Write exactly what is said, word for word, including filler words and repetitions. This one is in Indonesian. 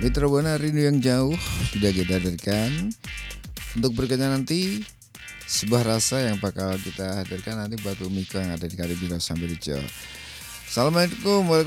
Mitra Buana Rindu yang Jauh sudah kita hadirkan. Untuk berikutnya nanti sebuah rasa yang bakal kita hadirkan nanti buat Umiko yang ada di Karibia sambil hijau. Assalamualaikum warahmatullahi